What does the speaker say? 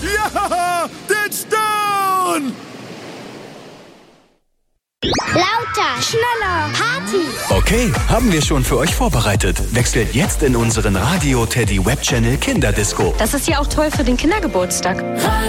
Ja, den Stone! Lauter, schneller, Party! Okay, haben wir schon für euch vorbereitet. Wechselt jetzt in unseren Radio Teddy Web Channel Kinderdisco. Das ist ja auch toll für den Kindergeburtstag.